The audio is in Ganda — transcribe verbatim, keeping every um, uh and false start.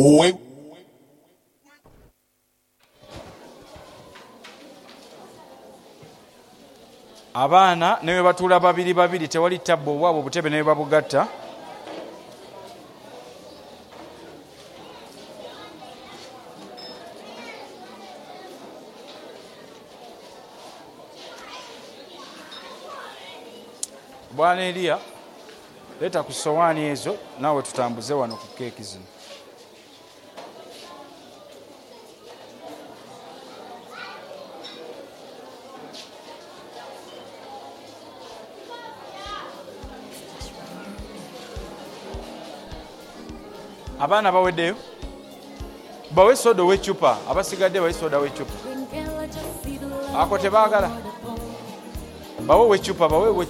abaana ne bwe batuula babiri babiri tewali tabbo obwabwe obutebe ne bwe babugatta. Bwana Eliya leeta ku sowaani ezo naawe tutambuze wano ku keeki zino. Abaana baweddeyo bawe soda w'eccupa, abasigadde bawe soda w'eccupa. Ako tebaagala bawe w'eccupa bawe